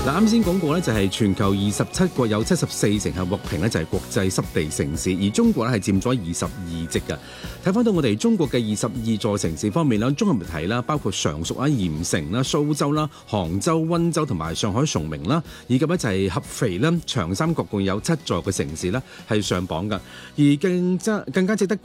嗱，啱先講過咧，就係全球27國有74成係獲評咧，就係國際濕地城市，而中國咧係佔咗22席嘅。睇翻到我哋中國嘅22座城市方面啦，綜合嚟睇啦，包括常熟啦、鹽城啦、蘇州啦、杭州、溫州同埋上海崇明啦，以及咧就係合肥啦、長三角共有7座嘅城市咧係上榜嘅，而更加值得